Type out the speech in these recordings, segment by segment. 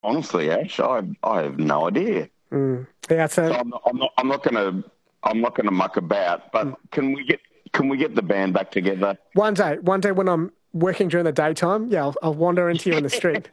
Honestly, Ash, I have no idea. Yeah, So I'm not gonna muck about. But can we get the band back together? one day when I'm working during the daytime, yeah, I'll wander into you in the street.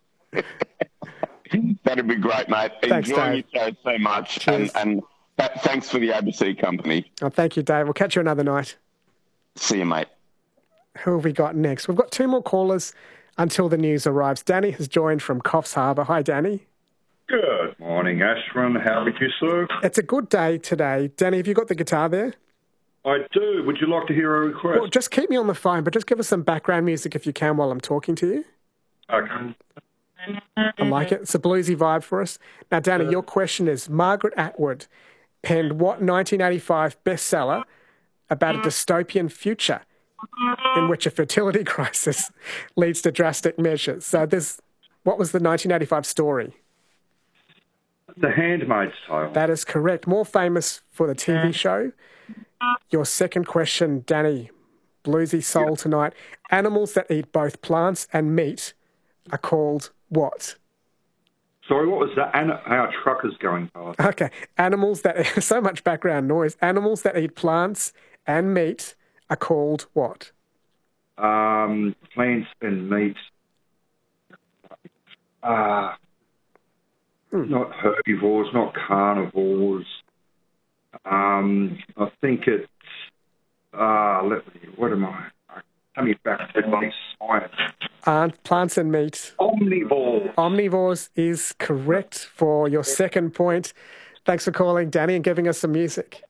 That'd be great, mate. Thanks, Enjoying Dave. your show so much, Cheers. and thanks for the ABC company. Oh, thank you, Dave. We'll catch you another night. See you, mate. Who have we got next? We've got two more callers until the news arrives. Danny has joined from Coffs Harbour. Hi, Danny. Good morning, Ashwin. How are you, sir? It's a good day today. Danny, have you got the guitar there? I do. Would you like to hear a request? Well, just keep me on the phone, but just give us some background music if you can while I'm talking to you. Okay. I like it. It's a bluesy vibe for us. Now, Danny, your question is, Margaret Atwood penned what 1985 bestseller about a dystopian future in which a fertility crisis leads to drastic measures? So what was the 1985 story? The Handmaid's Tale. That is correct. More famous for the TV show. Your second question, Danny, bluesy soul tonight. Animals that eat both plants and meat are called what? Sorry, what was that? Our truck is going past. Okay. Animals that... so much background noise. Animals that eat plants and meat are called what? Plants and meat. Not herbivores, not carnivores. I think it's... what am I? Coming back to my science. Plants and meat. Omnivores. Omnivores is correct for your second point. Thanks for calling, Danny, and giving us some music.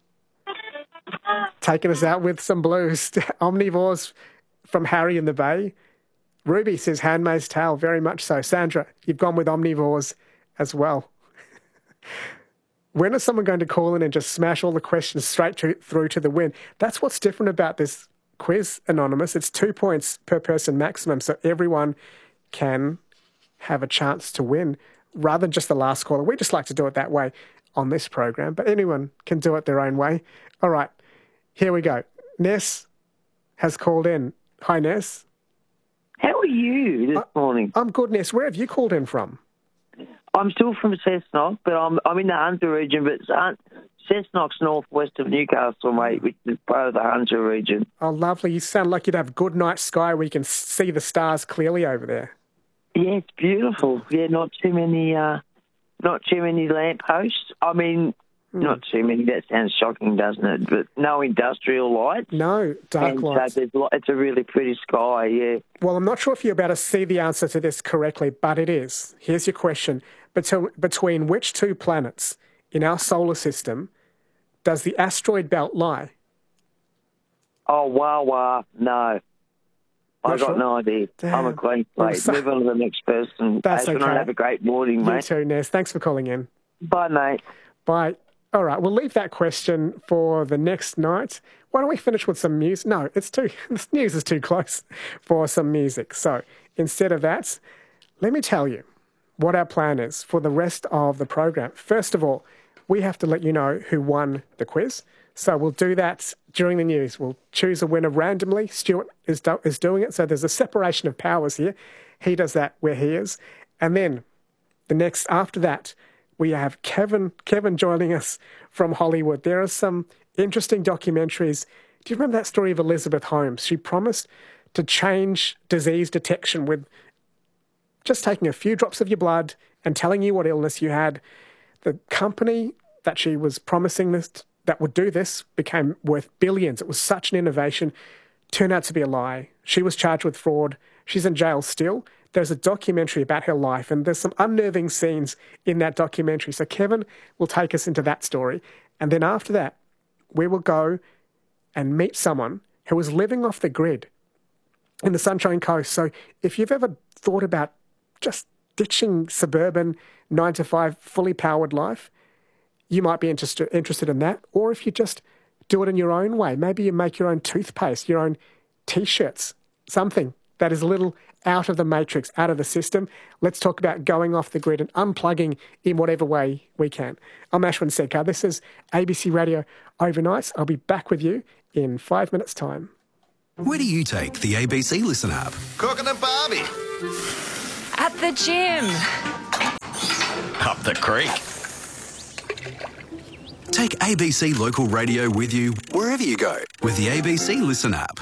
Taking us out with some blues. Omnivores from Harry in the Bay. Ruby says Handmaid's Tale, very much so. Sandra, you've gone with Omnivores as well. When is someone going to call in and just smash all the questions straight through to the win? That's what's different about this quiz, Anonymous. It's 2 points per person maximum, so everyone can have a chance to win rather than just the last caller. We just like to do it that way on this program, but anyone can do it their own way. All right, here we go. Ness has called in. Hi, Ness. How are you this morning? I'm good, Ness. Where have you called in from? I'm still from Cessnock, but I'm in the Hunter region, but Cessnock's northwest of Newcastle, mate, which is part of the Hunter region. Oh, lovely. You sound like you'd have good night sky where you can see the stars clearly over there. Yeah, it's beautiful. Yeah, not too many lampposts. I mean, not too many. That sounds shocking, doesn't it? But no industrial lights. No, dark lights. It's a really pretty sky, yeah. Well, I'm not sure if you're about to see the answer to this correctly, but it is. Here's your question. Between which two planets in our solar system does the asteroid belt lie? Oh, wow. No. I got no idea. Damn. I'm a clean plate. Move on to the next person. That's okay. Have a great morning, mate. You too, Ness. Thanks for calling in. Bye, mate. Bye. All right, we'll leave that question for the next night. Why don't we finish with some music? No, this news is too close for some music. So instead of that, let me tell you what our plan is for the rest of the program. First of all, we have to let you know who won the quiz. So we'll do that during the news. We'll choose a winner randomly. Stuart is doing it. So there's a separation of powers here. He does that where he is. And then after that, we have Kevin joining us from Hollywood. There are some interesting documentaries. Do you remember that story of Elizabeth Holmes? She promised to change disease detection with just taking a few drops of your blood and telling you what illness you had. The company that she was promising that would do this became worth billions. It was such an innovation. Turned out to be a lie. She was charged with fraud. She's in jail still. There's a documentary about her life, and there's some unnerving scenes in that documentary. So Kevin will take us into that story. And then after that, we will go and meet someone who was living off the grid in the Sunshine Coast. So if you've ever thought about just ditching suburban 9-to-5 fully powered life, you might be interested in that. Or if you just do it in your own way, maybe you make your own toothpaste, your own T-shirts, something that is a little out of the matrix, out of the system. Let's talk about going off the grid and unplugging in whatever way we can. I'm Ashwin Sekar. This is ABC Radio Overnights. I'll be back with you in 5 minutes' time. Where do you take the ABC Listen app? Cooking and Barbie. At the gym. Creek. Take ABC Local Radio with you wherever you go with the ABC Listen app.